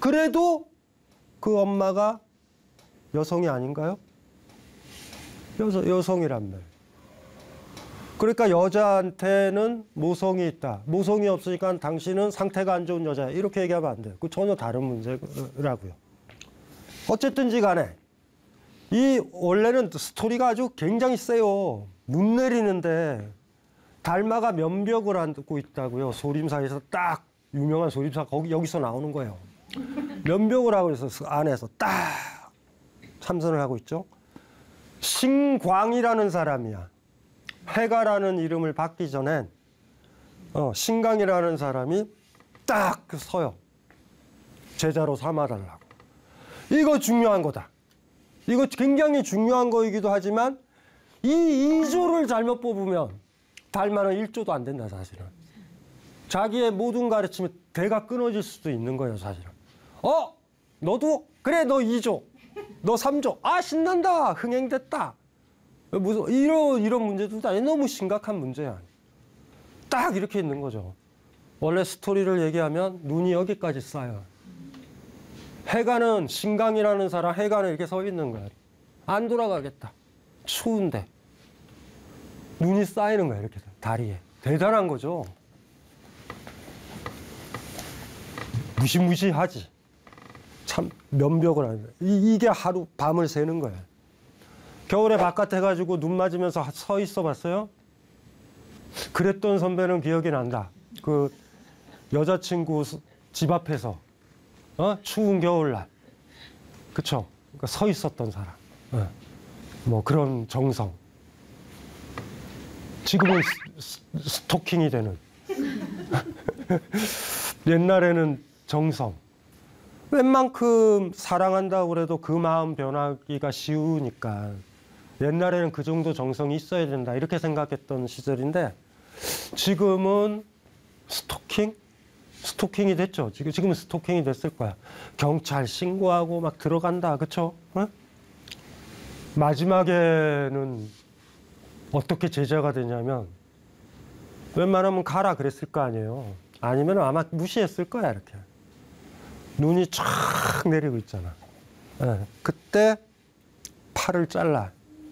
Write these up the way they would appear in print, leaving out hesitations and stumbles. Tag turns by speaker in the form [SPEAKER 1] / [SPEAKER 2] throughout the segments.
[SPEAKER 1] 그래도 그 엄마가 여성이 아닌가요? 여성이란 말. 그러니까 여자한테는 모성이 있다. 모성이 없으니까 당신은 상태가 안 좋은 여자야. 이렇게 얘기하면 안 돼요. 그 전혀 다른 문제라고요. 어쨌든지 간에 이 원래는 스토리가 아주 굉장히 세요. 눈 내리는데 달마가 면벽을 안고 있다고요. 소림사에서 딱 유명한 소림사 여기서 나오는 거예요. 면벽을 하고 있어서 안에서 딱 참선을 하고 있죠. 신광이라는 사람이야. 해가라는 이름을 받기 전엔 신광이라는 사람이 딱 서요. 제자로 삼아달라고. 이거 중요한 거다. 이거 굉장히 중요한 거이기도 하지만 이 2조를 잘못 뽑으면 달마는 1조도 안 된다, 사실은. 자기의 모든 가르침이 대가 끊어질 수도 있는 거예요, 사실은. 너도? 그래, 너 2조. 너 3조. 아, 신난다. 흥행됐다. 무슨 이런 문제도 아니, 너무 심각한 문제야. 딱 이렇게 있는 거죠. 원래 스토리를 얘기하면 눈이 여기까지 쌓여요. 해가는 신강이라는 사람, 해가는 이렇게 서 있는 거야. 안 돌아가겠다. 추운데. 눈이 쌓이는 거야, 이렇게 다리에. 대단한 거죠. 무시무시하지. 참 면벽을 하는 거야. 이게 하루 밤을 새는 거야. 겨울에 바깥에 가지고 눈 맞으면서 서 있어 봤어요? 그랬던 선배는 기억이 난다. 그 여자친구 집 앞에서 추운 겨울날, 그쵸? 그러니까 서 있었던 사람. 뭐 그런 정성. 지금은 스토킹이 되는. 옛날에는 정성. 웬만큼 사랑한다고 그래도 그 마음 변하기가 쉬우니까 옛날에는 그 정도 정성이 있어야 된다 이렇게 생각했던 시절인데 지금은 스토킹이 됐죠. 지금은 스토킹이 됐을 거야. 경찰 신고하고 막 들어간다. 그쵸? 마지막에는 어떻게 제재가 되냐면 웬만하면 가라 그랬을 거 아니에요. 아니면 아마 무시했을 거야, 이렇게. 눈이 쫙 내리고 있잖아. 그때 팔을 잘라.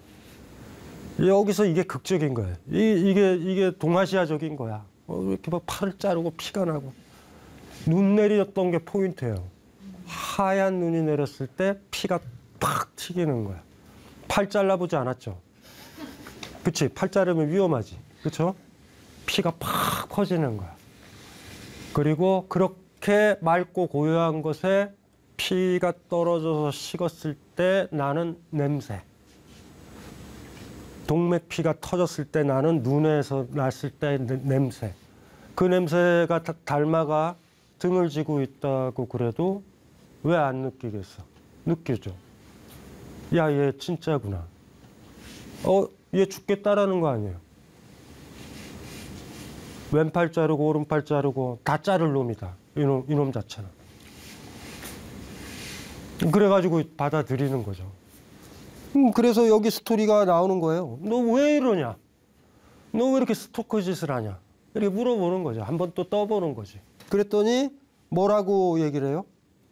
[SPEAKER 1] 여기서 이게 극적인 거예요. 이게 동아시아적인 거야. 이렇게 막 팔을 자르고 피가 나고. 눈 내렸던 게 포인트예요. 하얀 눈이 내렸을 때 피가 팍 튀기는 거야. 팔 잘라보지 않았죠? 그치? 팔 자르면 위험하지. 그쵸? 피가 팍 퍼지는 거야. 그리고 그렇게 맑고 고요한 것에 피가 떨어져서 식었을 때 나는 냄새. 동맥피가 터졌을 때 나는 눈에서 났을 때 냄새. 그 냄새가 달마가 등을 지고 있다고 그래도 왜 안 느끼겠어? 느껴져. 야, 얘 진짜구나. 얘 죽겠다라는 거 아니에요. 왼팔 자르고 오른팔 자르고 다 자를 놈이다. 이놈 자체는. 그래가지고 받아들이는 거죠. 그래서 여기 스토리가 나오는 거예요. 너 왜 이러냐? 너 왜 이렇게 스토커 짓을 하냐? 이렇게 물어보는 거죠. 한번 또 떠보는 거지. 그랬더니 뭐라고 얘기를 해요?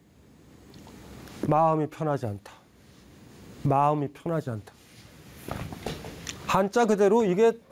[SPEAKER 1] 마음이 편하지 않다. 마음이 편하지 않다. 한자 그대로 이게